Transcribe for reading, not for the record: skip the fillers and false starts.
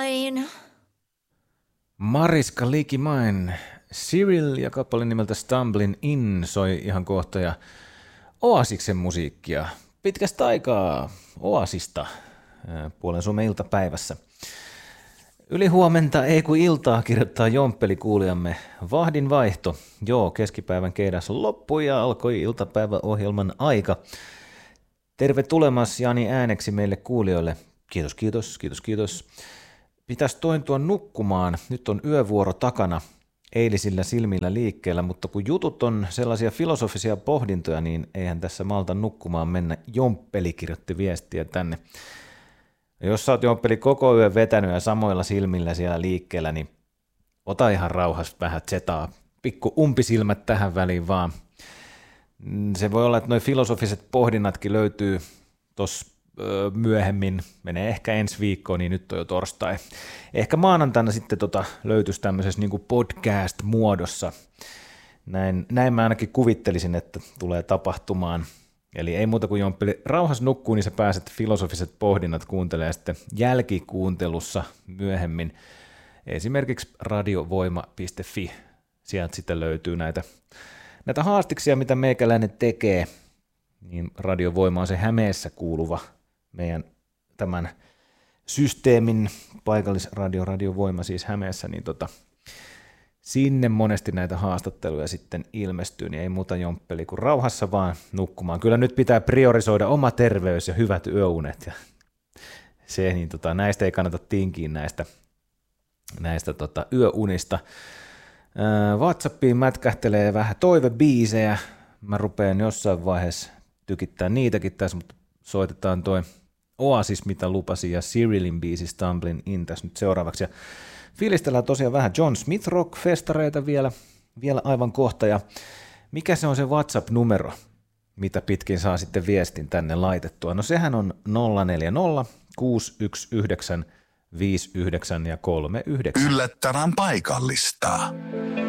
Likimain. Mariska Likimain, Cyril ja kappale nimeltä Stumbling In soi ihan kohta ja Oasiksen musiikkia. Pitkästä aikaa Oasista puolen Suomen iltapäivässä. Ylihuomenta, ei kun iltaa, kirjoittaa Jomppeli kuulijamme. Vahdin vaihto. Joo, keskipäivän keidas loppui ja alkoi iltapäiväohjelman aika. Terve tulemas Jani ääneksi meille kuulijoille. Kiitos. Pitäisi tointua nukkumaan. Nyt on yövuoro takana. Eilisillä silmillä liikkeellä, mutta kun jutut on sellaisia filosofisia pohdintoja, niin eihän tässä malta nukkumaan mennä. Jomppeli kirjoitti viestiä tänne. Jos sä oot Jomppeli koko yön vetänyt ja samoilla silmillä siellä liikkeellä, niin ota ihan rauhassa vähän zetaa. Pikku umpisilmät tähän väliin vaan. Se voi olla, että noi filosofiset pohdinnatkin löytyy tuossa myöhemmin, menee ehkä ensi viikkoon, niin nyt on jo torstai. Ehkä maanantaina sitten löytyisi tämmöisessä niin kuin podcast-muodossa. Näin mä ainakin kuvittelisin, että tulee tapahtumaan. Eli ei muuta kuin Jomppeli rauhassa nukkuu, niin sä pääset filosofiset pohdinnat kuuntelemaan sitten jälkikuuntelussa myöhemmin. Esimerkiksi radiovoima.fi. Sieltä sitten löytyy näitä haastiksia, mitä meikäläinen tekee. Niin Radiovoima on se Hämeessä kuuluva meidän tämän systeemin paikallisradio, Radiovoima siis Hämeessä, niin sinne monesti näitä haastatteluja sitten ilmestyy, niin ei muuta Jomppeli kuin rauhassa vaan nukkumaan. Kyllä nyt pitää priorisoida oma terveys ja hyvät yöunet, ja se, niin näistä ei kannata tinkiä näistä yöunista. WhatsAppiin mätkähtelee vähän toivebiisejä, mä rupean jossain vaiheessa tykittää niitäkin tässä, mutta soitetaan toi Oasis, mitä lupasin, ja Cyrilin biisi Stumbling In tässä nyt seuraavaksi. Ja fiilistellään tosiaan vähän John Smith Rock-festareita vielä aivan kohta, ja mikä se on se WhatsApp-numero, mitä pitkin saa sitten viestin tänne laitettua? No sehän on 040 619 59 ja 39. Yllättävän paikallista.